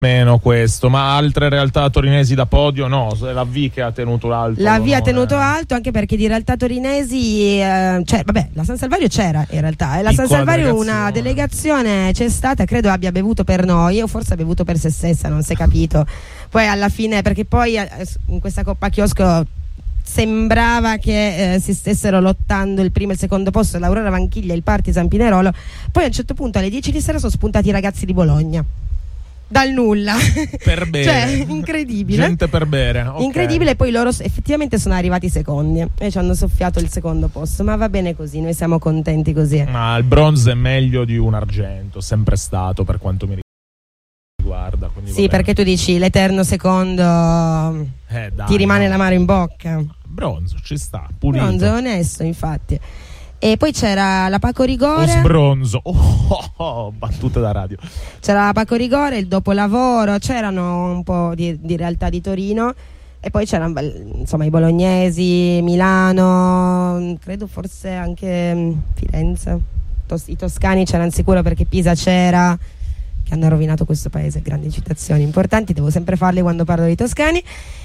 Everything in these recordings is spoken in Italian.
meno questo, ma altre realtà torinesi da podio no, è la V che ha tenuto alto. La V ha tenuto alto, anche perché di realtà torinesi la San Salvario c'era in realtà, e la San Salvario una delegazione c'è stata, credo abbia bevuto per noi o forse ha bevuto per se stessa, non si è capito. Poi alla fine, perché poi in questa Coppa Chiosco sembrava che si stessero lottando il primo e il secondo posto, l'Aurora Vanchiglia e il Partizan Pinerolo. Poi a un certo punto alle 10 di sera sono spuntati i ragazzi di Bologna dal nulla, per bere. Cioè incredibile, gente per bere, okay. Incredibile. Poi loro effettivamente sono arrivati secondi e ci hanno soffiato il secondo posto, ma va bene così, noi siamo contenti così. Ma il bronzo è meglio di un argento, sempre stato per quanto mi riguarda, sì, perché tu dici l'eterno secondo, dai, ti rimane l'amaro in bocca. Bronzo ci sta, pulito. Bronzo è onesto, infatti. E poi c'era la Paco Rigore. Sbronzo. Battute da radio. C'era la Paco Rigore, il dopolavoro, c'erano un po' di realtà di Torino. E poi c'erano insomma i bolognesi, Milano, credo forse anche Firenze. I toscani c'erano sicuro, perché Pisa c'era, che hanno rovinato questo paese. Grandi citazioni importanti, devo sempre farle quando parlo di toscani.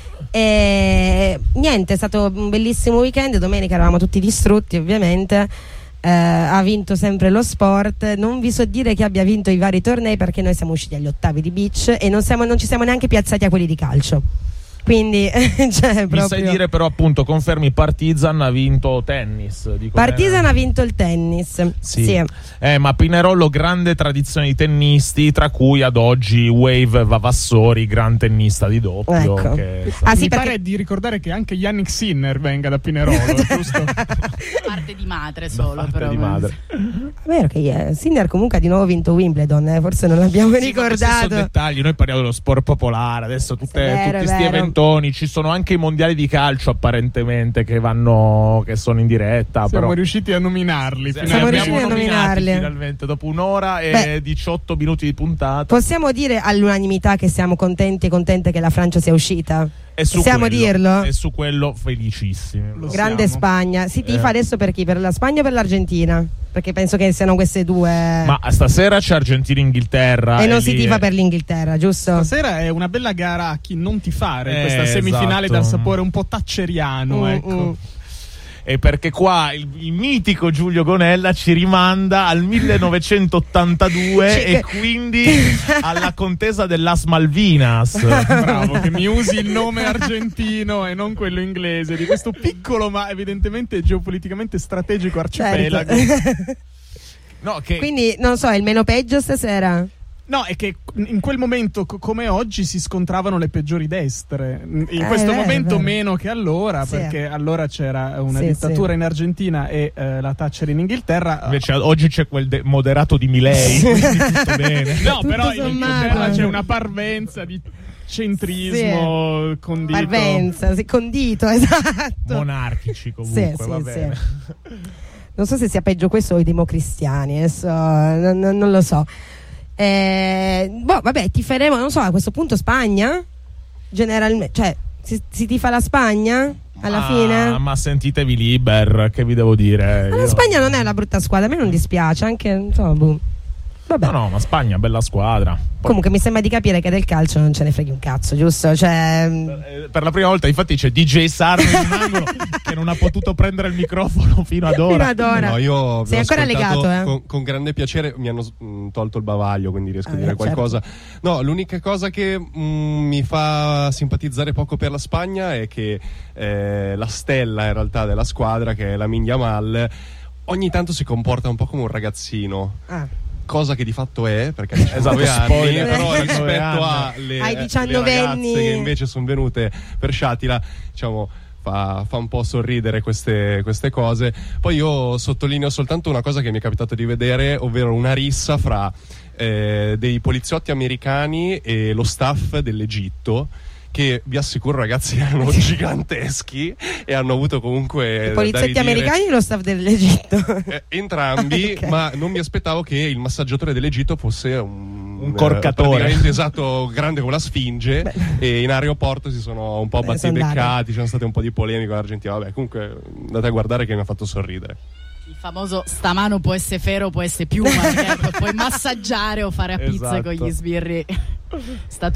E niente, è stato un bellissimo weekend. Domenica eravamo tutti distrutti, ovviamente. Ha vinto sempre lo sport. Non vi so dire chi abbia vinto i vari tornei, perché noi siamo usciti agli ottavi di beach e non ci siamo neanche piazzati a quelli di calcio. Quindi cioè, mi sai dire, però, appunto, confermi, Partizan ha vinto tennis. Partizan ha vinto il tennis, sì. Ma Pinerolo, grande tradizione di tennisti, tra cui ad oggi Wave Vavassori, gran tennista di doppio. Ecco. Mi pare di ricordare che anche Yannick Sinner venga da Pinerolo, giusto? Parte di madre solo, però. Di madre. È vero che Sinner comunque ha di nuovo vinto Wimbledon, forse non l'abbiamo ricordato. Sono dettagli, noi parliamo dello sport popolare, adesso tutti sti eventi. Ci sono anche i mondiali di calcio apparentemente che sono in diretta. Siamo riusciti a nominarli. Finalmente dopo un'ora e 18 minuti di puntata. Possiamo dire all'unanimità che siamo contenti e contente che la Francia sia uscita? Possiamo dirlo? E su quello felicissimi. Grande Spagna. Si tifa adesso per chi? Per la Spagna o per l'Argentina? Perché penso che siano queste due. Ma stasera c'è Argentina-Inghilterra. E non si tifa per l'Inghilterra, giusto? Stasera è una bella gara a chi non tifare, questa semifinale dal sapore un po' thatcheriano, ecco. E perché qua il mitico Giulio Gonella ci rimanda al 1982 e quindi alla contesa dell'As Malvinas. Bravo, che mi usi il nome argentino e non quello inglese di questo piccolo ma evidentemente geopoliticamente strategico arcipelago. Certo. Quindi non so, è il meno peggio stasera? No, è che in quel momento, come oggi, si scontravano le peggiori destre. In questo momento meno che allora, perché allora c'era una dittatura in Argentina e la Thatcher in Inghilterra. Invece oggi c'è quel moderato di Milei, quindi tutto bene. No, però in Inghilterra c'è una parvenza di centrismo condito. Parvenza, condito, esatto. Monarchici comunque, va bene. Non so se sia peggio questo o i democristiani, adesso non lo so. Vabbè, tiferemo, non so, a questo punto Spagna generalmente, cioè si tifa la Spagna alla fine. Ma sentitevi Liber, che vi devo dire? La Spagna non è una brutta squadra, a me non dispiace, anche insomma, vabbè. No, ma Spagna bella squadra. Comunque mi sembra di capire che del calcio non ce ne freghi un cazzo, giusto? Cioè, per la prima volta infatti c'è DJ Sarno in un angolo che non ha potuto prendere il microfono fino ad ora. No, io sei ancora legato, con grande piacere. Mi hanno tolto il bavaglio, quindi riesco a dire qualcosa. Certo. No, l'unica cosa che mi fa simpatizzare poco per la Spagna è che la stella in realtà della squadra, che è Lamine Yamal, ogni tanto si comporta un po' come un ragazzino. Cosa che di fatto è, perché ha 19 anni, però rispetto alle 19 anni che invece sono venute per Sciatila, diciamo, fa un po' sorridere queste cose. Poi io sottolineo soltanto una cosa che mi è capitato di vedere, ovvero una rissa fra dei poliziotti americani e lo staff dell'Egitto, che vi assicuro, ragazzi, erano giganteschi e hanno avuto comunque i poliziotti americani e lo staff dell'Egitto, entrambi. Okay. Ma non mi aspettavo che il massaggiatore dell'Egitto fosse un corcatore, praticamente esatto, grande come la Sfinge. E in aeroporto si sono un po' battibeccati, ci sono state un po' di polemiche con l'Argentina. Vabbè, comunque andate a guardare, che mi ha fatto sorridere. Il famoso stamano può essere ferro, può essere piuma, puoi massaggiare o fare a pizza con gli sbirri. Stato